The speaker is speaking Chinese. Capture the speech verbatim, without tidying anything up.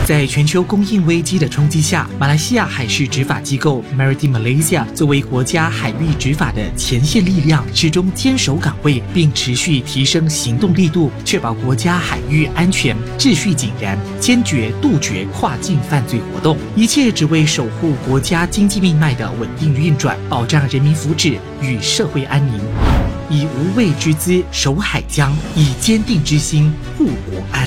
在全球供应危机的冲击下，马来西亚海事执法机构 Maritime Malaysia 作为国家海域执法的前线力量，始终坚守岗位，并持续提升行动力度，确保国家海域安全、秩序井然，坚决杜绝跨境犯罪活动。一切只为守护国家经济命脉的稳定运转，保障人民福祉与社会安宁。以无畏之姿守海疆，以坚定之心护国安。